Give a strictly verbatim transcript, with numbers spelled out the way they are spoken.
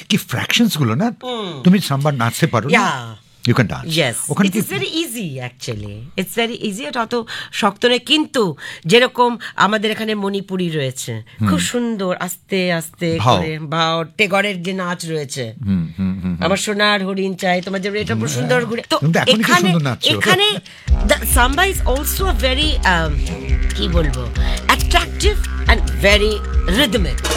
কি ফ্র্যাকশনস গুলো না, তুমি সাম্বার নাচতে পারো না, you can dance. Yes, it is very easy actually, it's very easy. এটা অত শক্ত নয়, কিন্তু যেরকম আমাদের এখানে মণিপুরি রয়েছে, খুব সুন্দর আস্তে আস্তে করে ভাও টেগরের যে নাচ রয়েছে, আমার সোনার হরিণ চাই তোমার, যে এটা খুব সুন্দর ঘুরে। তো এখানে এখানে সাম্বা ইজ অলসো ভেরি কি বলবো, অ্যাট্রাকটিভ অ্যান্ড ভেরি রিদমিক।